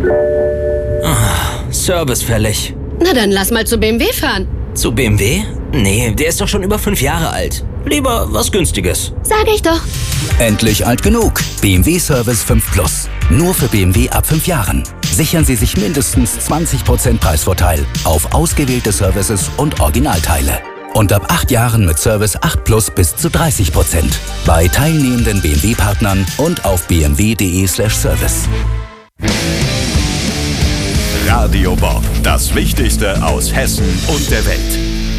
Service fällig. Na dann lass mal zu BMW fahren. Zu BMW? Nee, der ist doch schon über 5 Jahre alt. Lieber was Günstiges. Sag ich doch. Endlich alt genug. BMW Service 5 Plus. Nur für BMW ab 5 Jahren. Sichern Sie sich mindestens 20% Preisvorteil auf ausgewählte Services und Originalteile. Und ab 8 Jahren mit Service 8 Plus bis zu 30%. Bei teilnehmenden BMW-Partnern und auf bmw.de/service. Radio Bob, das Wichtigste aus Hessen und der Welt.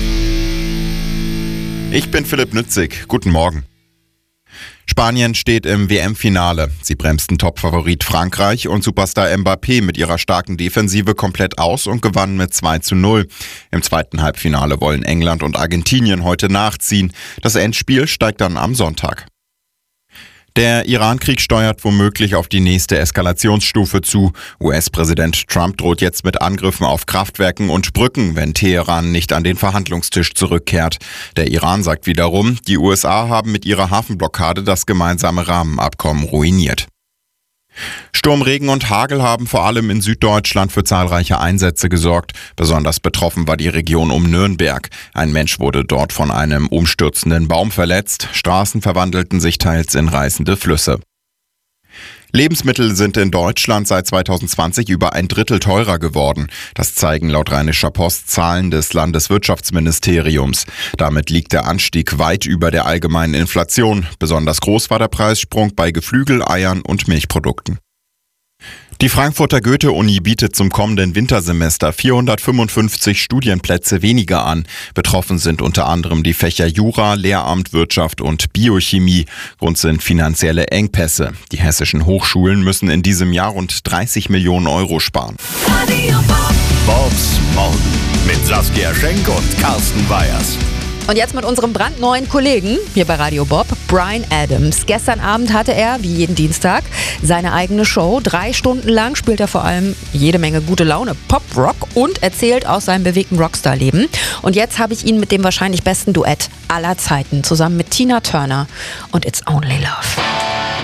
Ich bin Philipp Nützig. Guten Morgen. Spanien steht im WM-Finale. Sie bremsten Topfavorit Frankreich und Superstar Mbappé mit ihrer starken Defensive komplett aus und gewannen mit 2:0. Im zweiten Halbfinale wollen England und Argentinien heute nachziehen. Das Endspiel steigt dann am Sonntag. Der Iran-Krieg steuert womöglich auf die nächste Eskalationsstufe zu. US-Präsident Trump droht jetzt mit Angriffen auf Kraftwerken und Brücken, wenn Teheran nicht an den Verhandlungstisch zurückkehrt. Der Iran sagt wiederum, die USA haben mit ihrer Hafenblockade das gemeinsame Rahmenabkommen ruiniert. Sturm, Regen und Hagel haben vor allem in Süddeutschland für zahlreiche Einsätze gesorgt. Besonders betroffen war die Region um Nürnberg. Ein Mensch wurde dort von einem umstürzenden Baum verletzt. Straßen verwandelten sich teils in reißende Flüsse. Lebensmittel sind in Deutschland seit 2020 über 1/3 teurer geworden. Das zeigen laut Rheinischer Post Zahlen des Landeswirtschaftsministeriums. Damit liegt der Anstieg weit über der allgemeinen Inflation. Besonders groß war der Preissprung bei Geflügel, Eiern und Milchprodukten. Die Frankfurter Goethe-Uni bietet zum kommenden Wintersemester 455 Studienplätze weniger an. Betroffen sind unter anderem die Fächer Jura, Lehramt, Wirtschaft und Biochemie. Grund sind finanzielle Engpässe. Die hessischen Hochschulen müssen in diesem Jahr rund 30 Millionen Euro sparen. Bobs Morgen mit Saskia Schenk und Carsten Weyers. Und jetzt mit unserem brandneuen Kollegen hier bei Radio Bob, Bryan Adams. Gestern Abend hatte er, wie jeden Dienstag, seine eigene Show. 3 Stunden lang spielt er vor allem jede Menge gute Laune Pop-Rock und erzählt aus seinem bewegten Rockstar-Leben. Und jetzt habe ich ihn mit dem wahrscheinlich besten Duett aller Zeiten zusammen mit Tina Turner und It's Only Love.